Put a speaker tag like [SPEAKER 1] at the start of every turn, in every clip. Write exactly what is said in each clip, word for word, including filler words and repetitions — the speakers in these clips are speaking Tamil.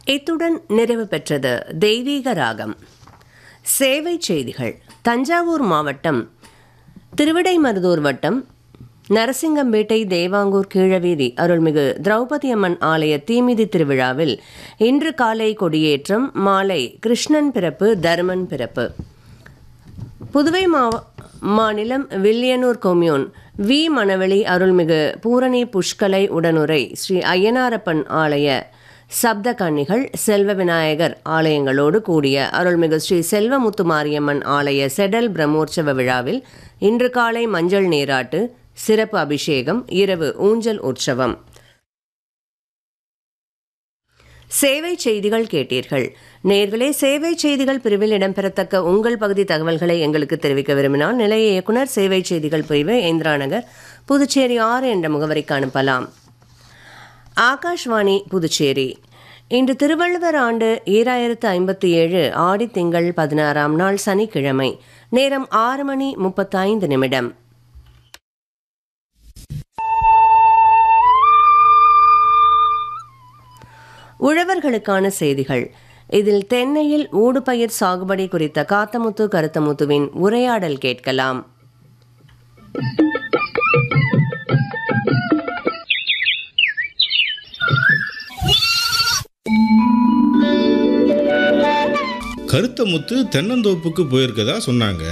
[SPEAKER 1] இத்துடன் நிறைவு பெற்றது தெய்வீக ராகம். சேவை செய்திகள். தஞ்சாவூர் மாவட்டம் திருவிடைமருதூர் வட்டம் நரசிங்கம்பேட்டை தேவாங்கூர் கீழவீதி அருள்மிகு திரௌபதி அம்மன் ஆலய தீமிதி திருவிழாவில் இன்று காலை கொடியேற்றம், மாலை கிருஷ்ணன் பிறப்பு, தருமன் பிறப்பு. புதுவை மாவ மாநிலம் வில்லியனூர் கொம்யூன் வி மணவெளி அருள்மிகு பூரணி புஷ்கலை உடனுரை ஸ்ரீ ஐயனாரப்பன் ஆலய சப்த கன்னிகள், செல்வ விநாயகர் ஆலயங்களோடு கூடிய அருள்மிகு ஸ்ரீ செல்வமுத்து மாரியம்மன் ஆலய செடல் பிரம்மோற்சவ விழாவில் இன்று காலை மஞ்சள் நீராட்டு, சிறப்பு அபிஷேகம், இரவு ஊஞ்சல் உற்சவம். சேவை செய்திகள் கேட்டீர்கள். நேர்களே, சேவை செய்திகள் பிரிவில் இடம்பெறத்தக்க உங்கள் பகுதி தகவல்களை எங்களுக்கு தெரிவிக்க விரும்பினால் நிலைய இயக்குனர், சேவை செய்திகள் பிரிவு, இந்திரா நகர், புதுச்சேரி ஆறு என்ற முகவரிக்கு அனுப்பலாம். ஆகாஷ்வாணி புதுச்சேரி. இன்று திருவள்ளுவர் ஆண்டு ஈராயிரத்து ஐம்பத்தி ஏழு ஆடி திங்கள் பதினாறாம் நாள் சனிக்கிழமை. நேரம் ஆறு மணி முப்பத்தைந்து நிமிடம். உழவர்களுக்கான செய்திகள். இதில் தென்னையில் ஊடுபயிர் சாகுபடி குறித்த காத்தமுத்து கருத்தமுத்துவின் உரையாடல் கேட்கலாம்.
[SPEAKER 2] கருத்தமுத்து தென்னந்தோப்புக்கு போயிருக்கதா சொன்னாங்க.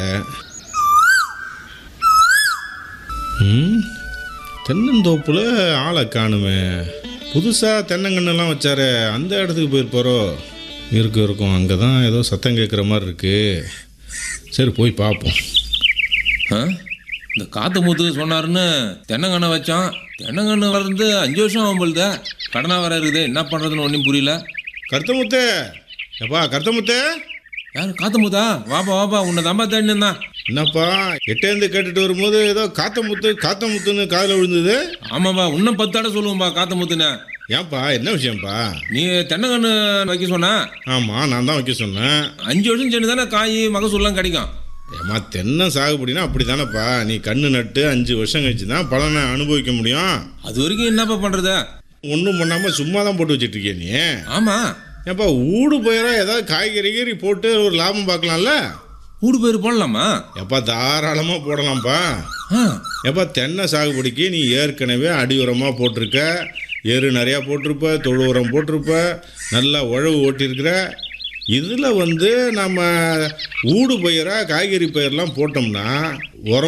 [SPEAKER 2] தென்னந்தோப்புல ஆளை காணுமே. புதுசாக தென்னங்கண்ணெல்லாம் வச்சார, அந்த இடத்துக்கு போயிருப்பாரோ? இருக்கும் இருக்கும் அங்கே தான் ஏதோ சத்தம் கேட்குற மாதிரி இருக்கு. சரி, போய் பார்ப்போம்.
[SPEAKER 3] இந்த காத்தமுத்து சொன்னாருன்னு தென்னங்கண்ணை வச்சான். தென்னங்கண்ணு வளர்ந்து அஞ்சு வருஷம் ஆகும்பொழுது கடனாக வர இருக்குது. என்ன பண்ணுறதுன்னு ஒன்றும் புரியல.
[SPEAKER 2] கருத்தமுத்து, எப்பா கருத்தமுத்து.
[SPEAKER 3] யார் காத்தமுத்தா? வாப்பா வாப்பா, உன்னை தம்பா தேடினா.
[SPEAKER 2] என்னப்பா, எட்டேந்து கேட்டுட்டு வரும்போது ஏதோ காத்தமுத்து காத்தமுத்துன்னு காதில் விழுந்தது.
[SPEAKER 3] ஆமாப்பா, இன்னும் பத்து தடவை சொல்லுவோம்பா காத்தமுத்துன்னு.
[SPEAKER 2] ஏன்பா, என்ன விஷயம்ப்பா?
[SPEAKER 3] நீ தென்னங்கண்ணு வைக்க சொன்னா?
[SPEAKER 2] ஆமாம், நான் தான் வைக்க சொன்னேன்.
[SPEAKER 3] அஞ்சு வருஷம் சென்று தானே காய் மகசூல்லாம் கிடைக்கும்.
[SPEAKER 2] ஏமா, தென்னை சாகுபடினா அப்படி தானேப்பா. நீ கண்ணு நட்டு அஞ்சு வருஷம் கழிச்சு தான் பலனை அனுபவிக்க முடியும்.
[SPEAKER 3] அது வரைக்கும் என்னப்பா பண்ணுறது?
[SPEAKER 2] ஒன்றும் பண்ணாமல் சும்மா தான் போட்டு வச்சுட்டு இருக்கிய நீ.
[SPEAKER 3] ஆமாம்.
[SPEAKER 2] ஏப்பா, ஊடு பயிரா ஏதாவது காய்கறி கீரி போட்டு ஒரு லாபம் பார்க்கலாம்ல?
[SPEAKER 3] ஊடு பயிர் போடலாமா?
[SPEAKER 2] எப்பா, தாராளமாக போடலாம்ப்பா. எப்பா, தென்னை சாகுபடிக்கு நீ ஏற்கனவே அடி உரமாக போட்டிருக்க, எரு நிறையா போட்டிருப்ப, தொழு உரம் போட்டிருப்ப, நல்லா உழவு ஓட்டியிருக்கிற. இதில் வந்து நம்ம ஊடு பயிராக காய்கறி பயிரெலாம் போட்டோம்னா உரம்